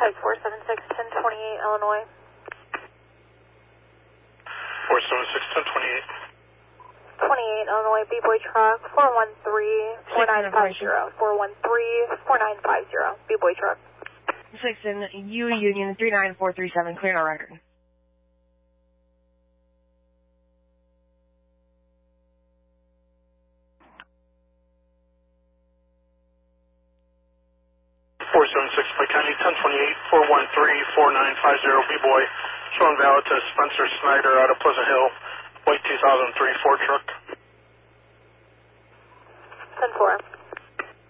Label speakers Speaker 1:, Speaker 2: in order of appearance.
Speaker 1: Type 476, 1028, Illinois.
Speaker 2: 476, 1028.
Speaker 1: 28, Illinois, B-Boy truck, 413-4950. 413-4950, B-Boy truck.
Speaker 3: 6 in U Union 39437, clear no record.
Speaker 2: Pike County 1028, 413-4950, B-Boy, showing valid to Spencer Snyder out of Pleasant Hill, white 2003 Ford truck.
Speaker 1: 10-4.